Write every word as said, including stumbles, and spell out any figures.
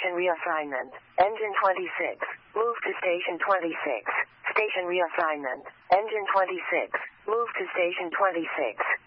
Station reassignment. Engine twenty-six. Move to Station twenty-six. Station reassignment. Engine twenty-six. Move to Station twenty-six.